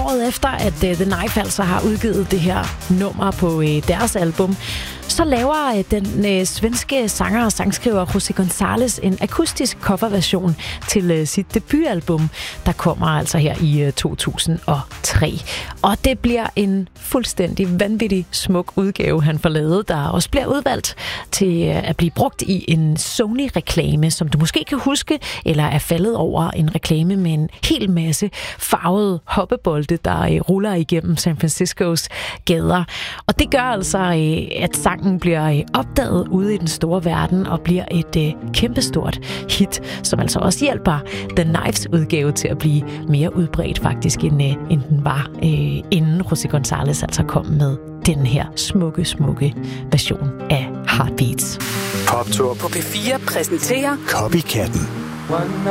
året efter, at The Knife altså har udgivet det her nummer på deres album, så laver den svenske sanger og sangskriver José González en akustisk coverversion til sit debutalbum, der kommer altså her i 2003. Og det bliver en fuldstændig vanvittig smuk udgave, han får lavet, der også bliver udvalgt til at blive brugt i en Sony-reklame, som du måske kan huske, eller er faldet over en reklame med en hel masse farvede hoppebolde, der ruller igennem San Franciscos gader. Og det gør altså, at sangen bliver opdaget ude i den store verden og bliver et kæmpestort hit, som altså også hjælper The Knives udgave til at blive mere udbredt faktisk, end den var, inden José González altså kom med den her smukke version af Heartbeats. Poptour på P4 præsenterer Copycatten.